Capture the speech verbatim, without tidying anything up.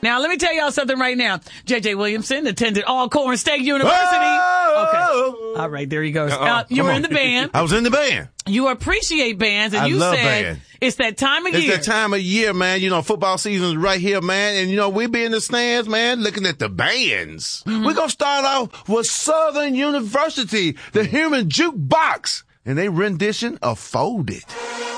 Now, let me tell y'all something right now. J J. Williamson attended Alcorn State University. Whoa! Okay. All right, there he goes. Uh, you Come were on. in the band. I was in the band. You appreciate bands, and I you love said band. it's that time of It's year. that time of year, man. You know, football season is right here, man. And, you know, we be in the stands, man, looking at the bands. Mm-hmm. We're going to start off with Southern University, the Human Jukebox, and they rendition of Fold It.